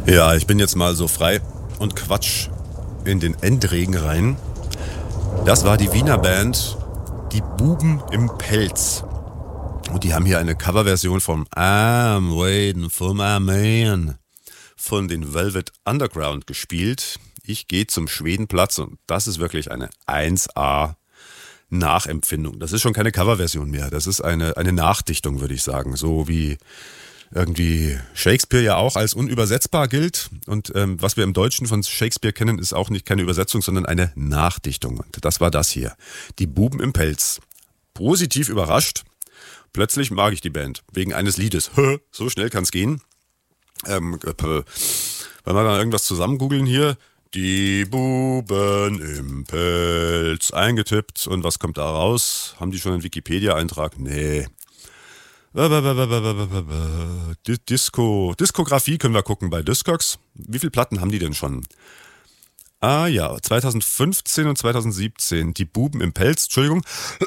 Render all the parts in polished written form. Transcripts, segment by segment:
Ja, ich bin jetzt mal so frei und quatsch in den Endregen rein. Das war die Wiener Band Die Buben im Pelz. Und die haben hier eine Coverversion von I'm Waiting for My Man von den Velvet Underground gespielt. Ich gehe zum Schwedenplatz und das ist wirklich eine 1A Nachempfindung. Das ist schon keine Coverversion mehr. Das ist eine Nachdichtung, würde ich sagen. So wie irgendwie Shakespeare ja auch als unübersetzbar gilt. Und was wir im Deutschen von Shakespeare kennen, ist auch nicht keine Übersetzung, sondern eine Nachdichtung. Und das war das hier. Die Buben im Pelz. Positiv überrascht. Plötzlich mag ich die Band. Wegen eines Liedes. So schnell kann es gehen. Wenn wir dann irgendwas zusammen googeln hier. Die Buben im Pelz eingetippt. Und was kommt da raus? Haben die schon einen Wikipedia-Eintrag? Nee. Diskografie können wir gucken bei Discogs. Wie viele Platten haben die denn schon? Ah ja, 2015 und 2017. Die Buben im Pelz, Entschuldigung.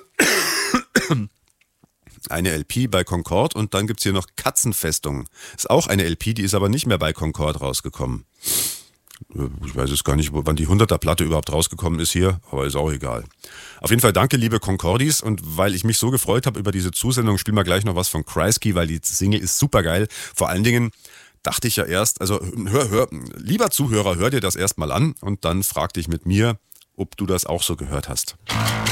Eine LP bei Concord und dann gibt es hier noch Katzenfestung. Ist auch eine LP, die ist aber nicht mehr bei Concord rausgekommen. Ich weiß jetzt gar nicht, wann die 100er Platte überhaupt rausgekommen ist hier, aber ist auch egal. Auf jeden Fall danke, liebe Concordis. Und weil ich mich so gefreut habe über diese Zusendung, spielen wir gleich noch was von Kreisky, weil die Single ist super geil. Vor allen Dingen dachte ich ja erst, also lieber Zuhörer, hör dir das erst mal an und dann frag dich mit mir, ob du das auch so gehört hast.